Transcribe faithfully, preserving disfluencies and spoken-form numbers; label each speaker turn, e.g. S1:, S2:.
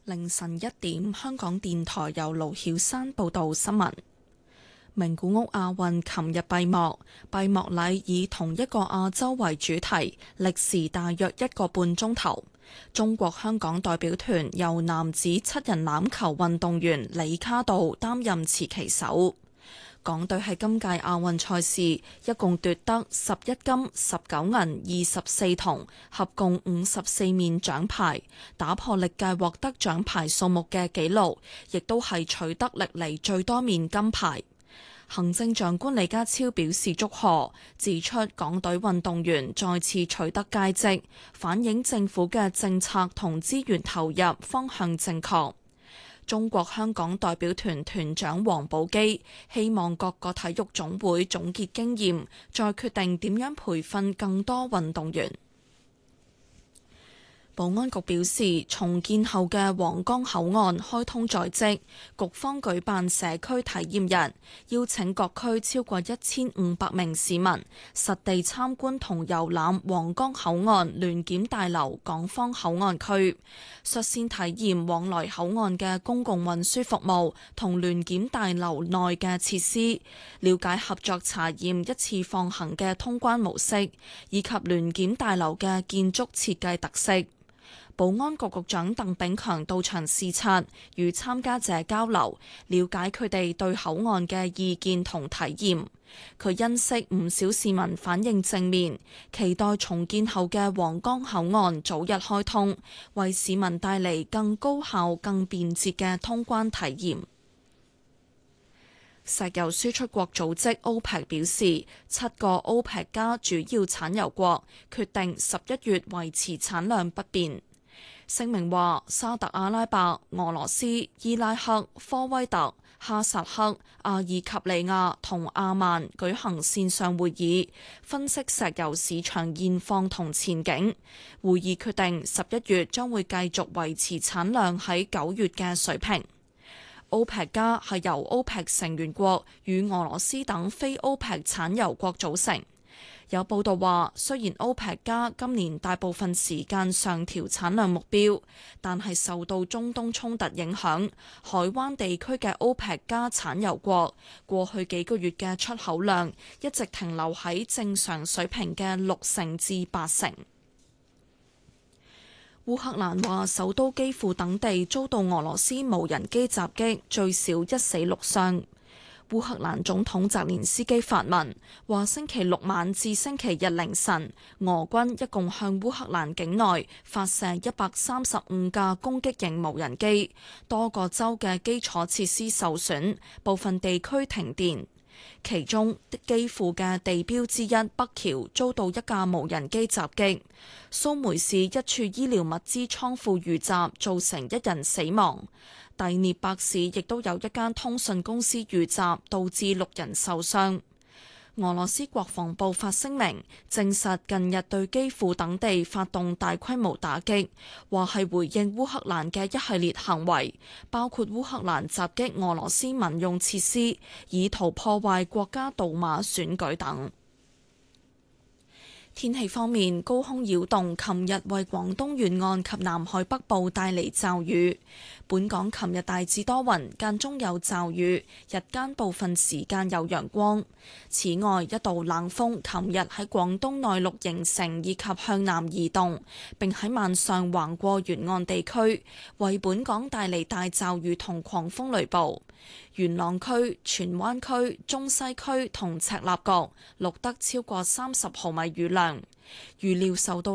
S1: 凌晨一點，香港電台由盧曉山報道新聞。名古屋亞運琴日閉幕，閉幕禮以同一個亞洲為主題，歷時大約一個半鐘頭。中國香港代表團由男子七人欖球運動員李卡度擔任持旗手。港隊喺今屆亞運賽事一共奪得十一金、十九銀、二十四銅，合共五十四面獎牌，打破歷屆獲得獎牌數目嘅紀錄，亦都係取得歷嚟最多面金牌。行政長官李家超表示祝賀，指出港隊運動員再次取得佳績，反映政府嘅政策同資源投入方向正確。中國香港代表團團長王寶基希望各個體育總會總結經驗，再決定點樣培訓更多運動員。保安局表示，重建後嘅皇崗口岸開通在即，局方舉辦社區體驗日，邀請各區超過一千五百名市民實地參觀同遊覽皇崗口岸聯檢大樓港方口岸區，率先體驗往來口岸嘅公共運輸服務同聯檢大樓內嘅設施，了解合作查驗一次放行嘅通關模式，以及聯檢大樓嘅建築設計特色。保安局局長鄧炳強到場視察，與參加者交流，了解佢哋對口岸嘅意見同體驗。佢欣悉唔少市民反應正面，期待重建後嘅皇崗口岸早日開通，為市民帶嚟更高效、更便捷嘅通關體驗。石油輸出國組織 OPEC 表示，七個 OPEC 加主要產油國決定十一月維持產量不變。聲明話，沙特阿拉伯、俄羅斯、伊拉克、科威特、哈薩克、阿爾及利亞同阿曼舉行線上會議，分析石油市場現況同前景。會議決定十一月將會繼續維持產量喺九月嘅水平。OPEC 加係由 OPEC 成員國與俄羅斯等非 OPEC 產油國組成。有報道話，雖然 OPEC 加今年大部分時間上調產量目標，但係受到中東衝突影響，海灣地區嘅 OPEC 加產油國過去幾個月嘅出口量一直停留喺正常水平嘅六成至八成。烏克蘭話，首都基輔等地遭到俄羅斯無人機襲擊，最少一死六傷。烏克蘭總統澤連斯基發文話，星期六晚至星期日凌晨，俄軍一共向烏克蘭境內發射一百三十五架攻擊型無人機，多個州嘅基礎設施受損，部分地區停電。其中基輔嘅地標之一北橋遭到一架無人機襲擊，蘇梅市一處醫療物資倉庫遇襲，造成一人死亡。第聶伯市亦都有一間通訊公司遇襲，導致六人受傷。俄羅斯國防部發聲明證實近日對基輔等地發動大規模打擊，話係回應烏克蘭嘅一系列行為，包括烏克蘭襲擊俄羅斯民用設施，以圖破壞國家杜馬選舉等。天氣方面，高空擾動琴日為廣東沿岸及南海北部帶嚟驟雨。本港琴日大致多雲，間中有驟雨，日間部分時間有陽光。此外，一道冷鋒琴日喺廣東內陸形成以及向南移動，並喺晚上橫過沿岸地區，為本港帶嚟大驟雨同狂風雷暴。元朗區、荃灣區、中西區同赤鱲角錄得超過三十毫米雨量，預料受到